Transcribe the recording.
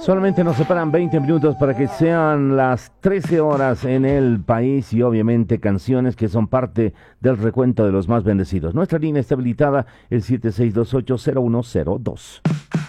Solamente nos separan 20 minutos para que sean las 13 horas en el país y obviamente canciones que son parte del recuento de los más bendecidos. Nuestra línea está habilitada el 76280102.